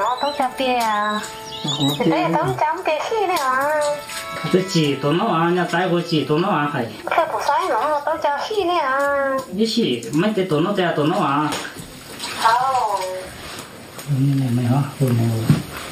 nó tôi cho bia thì đây tôi chấm bia khi này à tôi chỉ tôi nó à nhà trái của chỉ tôi nó à phải cái bữa sáng nó tôi cho khi này à cái gì mấy cái tôi nó à không này mày hả hôm nay